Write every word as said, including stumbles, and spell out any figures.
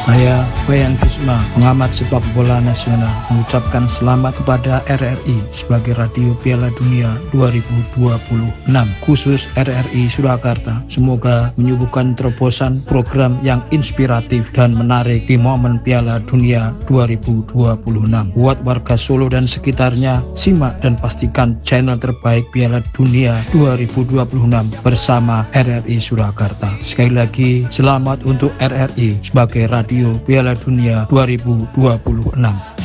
Saya Wayan Bisma, pengamat sepak bola nasional, mengucapkan selamat kepada R R I sebagai Radio Piala Dunia dua ribu dua puluh enam, khusus R R I Surakarta. Semoga menyuguhkan terobosan program yang inspiratif dan menarik di momen Piala Dunia dua ribu dua puluh enam. Buat warga Solo dan sekitarnya, simak dan pastikan channel terbaik Piala Dunia dua ribu dua puluh enam bersama R R I Surakarta. Sekali lagi, selamat untuk R R I sebagai Radio Piala Dunia dua ribu dua puluh enam.